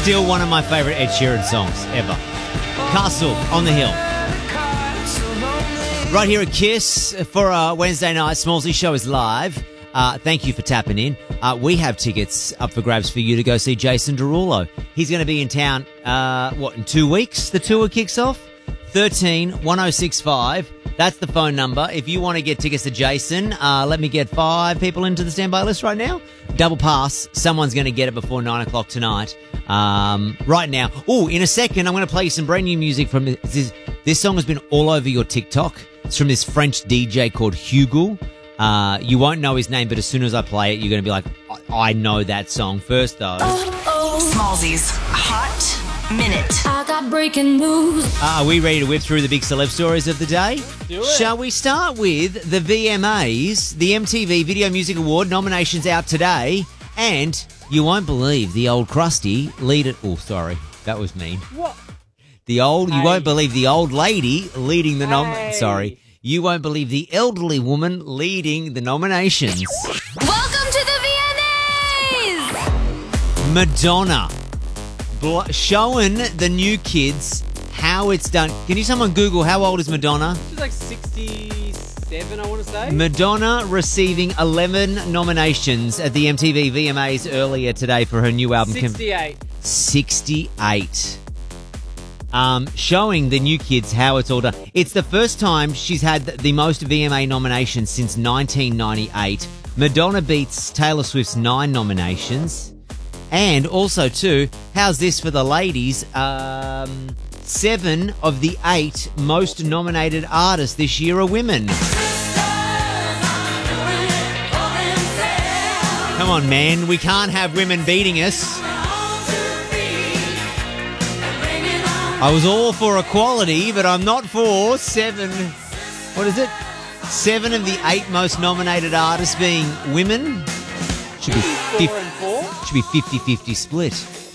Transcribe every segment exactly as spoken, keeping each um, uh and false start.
Still one of my favourite Ed Sheeran songs ever. Castle on the Hill. Right here at Kiss for our Wednesday night. Smallsy show is live. Uh, thank you for tapping in. Uh, we have tickets up for grabs for you to go see Jason Derulo. He's going to be in town, uh, what, in two weeks? The tour kicks off? thirteen one oh six five. That's the phone number. If you want to get tickets to Jason, uh, let me get five people into the standby list right now. Double pass. Someone's going to get it before nine o'clock tonight. Um, right now. Oh, in a second, I'm going to play you some brand new music from this. This song has been all over your TikTok. It's from this French D J called Hugo. Uh, you won't know his name, but as soon as I play it, you're going to be like, I, I know that song. First, though. Oh, oh. Smallsy's Hot Minute. I got breaking news. Uh, are we ready to whip through the big celeb stories of the day? Do it. Shall we start with the V M As? The M T V Video Music Award nominations out today. And you won't believe the old Krusty lead it. Oh, sorry. That was mean. What? The old, Hey. you won't believe the old lady leading the nom. Hey. Sorry. You won't believe the elderly woman leading the nominations. Welcome to the V M As. Madonna. Bl- showing the new kids how it's done. Can you someone Google how old is Madonna? She's like sixty-seven, I want to say. Madonna receiving eleven nominations at the M T V V M As earlier today for her new album. sixty-eight. sixty-eight. Um, showing the new kids how it's all done. It's the first time she's had the most V M A nominations since nineteen ninety-eight. Madonna beats Taylor Swift's nine nominations. And also, too, how's this for the ladies? Um, seven of the eight most nominated artists this year are women. Come on, man. We can't have women beating us. I was all for equality, but I'm not for seven. What is it? Seven of the eight most nominated artists being women. Should be fif- Four and four. should be fifty-fifty split.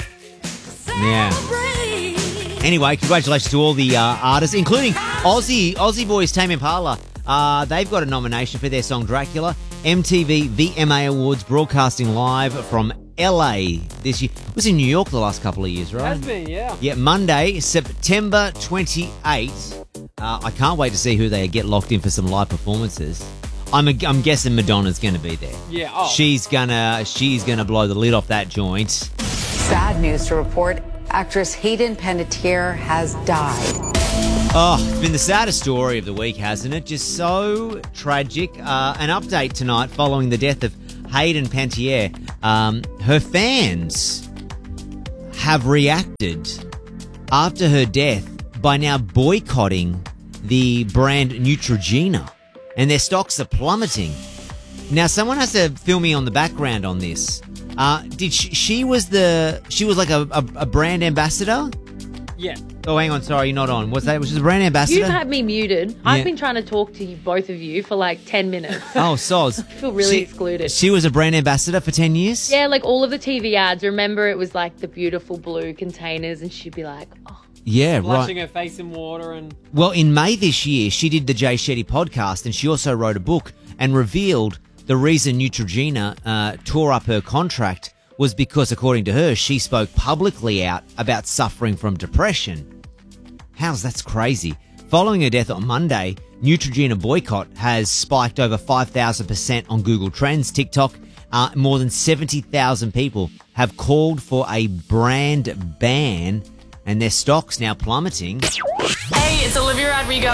Yeah. Anyway, congratulations to all the uh, artists, including Aussie Aussie boys Tame Impala. Uh, they've got a nomination for their song Dracula. M T V V M A Awards broadcasting live from L A this year. It was in New York the last couple of years, right? Has been, yeah. Yeah, Monday, September twenty-eighth. Uh, I can't wait to see who they get locked in for some live performances. I'm a, I'm guessing Madonna's going to be there. Yeah. Oh. She's gonna she's gonna blow the lid off that joint. Sad news to report. Actress Hayden Panettiere has died. Oh, it's been the saddest story of the week, hasn't it? Just so tragic. Uh, an update tonight following the death of Hayden Panettiere. Um, her fans have reacted after her death by now boycotting the brand Neutrogena, and their stocks are plummeting. Now, someone has to fill me on the background on this. Uh, did she, she was the she was like a, a, a brand ambassador? Yeah. Oh, hang on, sorry, you're not on. Was that was she a brand ambassador? You've had me muted. Yeah. I've been trying to talk to you, both of you, for like ten minutes. Oh, soz. I feel really she, excluded. She was a brand ambassador for ten years? Yeah, like all of the T V ads. Remember, it was like the beautiful blue containers, and she'd be like, oh. Yeah, Splashing right. her face in water and... Well, in May this year, she did the Jay Shetty podcast, and she also wrote a book and revealed the reason Neutrogena uh, tore up her contract was because, according to her, she spoke publicly out about suffering from depression. How's that's crazy. Following her death on Monday, Neutrogena boycott has spiked over five thousand percent on Google Trends, TikTok. Uh, more than seventy thousand people have called for a brand ban, and their stocks now plummeting. Hey, it's Olivia Rodrigo.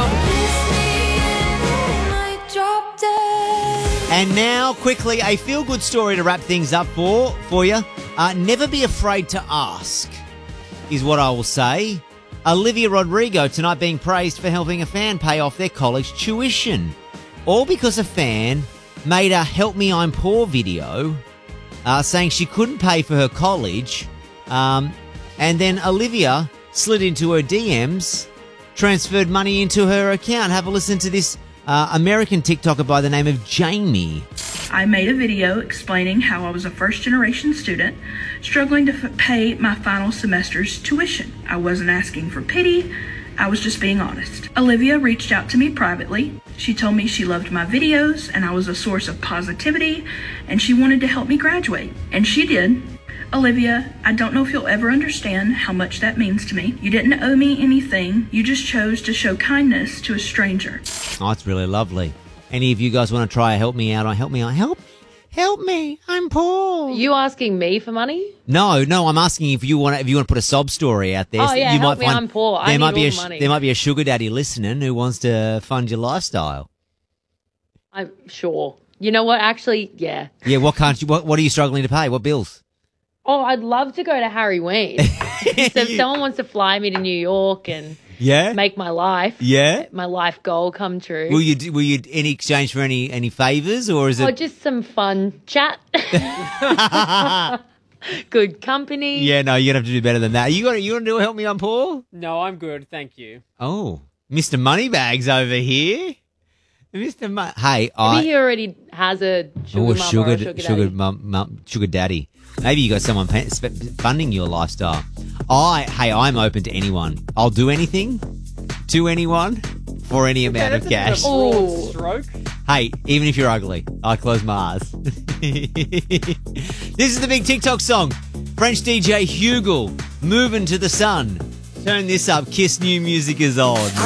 And now, quickly, a feel-good story to wrap things up for for you. Uh, never be afraid to ask, is what I will say. Olivia Rodrigo tonight being praised for helping a fan pay off their college tuition. All because a fan made a Help Me I'm Poor video uh, saying she couldn't pay for her college. Um, and then Olivia slid into her D Ms, transferred money into her account. Have a listen to this uh, American TikToker by the name of Jamie. I made a video explaining how I was a first-generation student struggling to f- pay my final semester's tuition. I wasn't asking for pity, I was just being honest. Olivia reached out to me privately. She told me she loved my videos and I was a source of positivity and she wanted to help me graduate. And she did. Olivia, I don't know if you'll ever understand how much that means to me. You didn't owe me anything. You just chose to show kindness to a stranger. Oh, it's really lovely. Any of you guys want to try help me out? Or help me out? Help, help me! I'm poor. Are you asking me for money? No, no. I'm asking if you want to, if you want to put a sob story out there. Oh, yeah, you help me, I'm poor. I There need might be all a the money. there might be a sugar daddy listening who wants to fund your lifestyle. I'm sure. You know what? Actually, yeah. Yeah. What can't you? What What are you struggling to pay? What bills? Oh, I'd love to go to Harry Ween. So if someone wants to fly me to New York and Yeah. make my life, Yeah. my life goal come true. Will you? do- Will you? In exchange for any any favors, or is Or it? just some fun chat. Good company. Yeah. No, you're gonna have to do better than that. You got. You want to do help me? I'm poor. No, I'm good. Thank you. Oh, Mister Moneybags over here. Mister Mo- hey, Maybe I. he already has a sugar Oh, mama or sugar, a sugar, sugar, daddy. mum, mum, sugar daddy. Maybe you got someone pa- sp- funding your lifestyle. I, hey, I'm open to anyone. I'll do anything to anyone for any amount of cash. That's a bit of a broad Ooh. stroke. Hey, even if you're ugly, I close my eyes. This is the big TikTok song. French D J Hugel, Moving to the Sun. Turn this up. Kiss new music is on.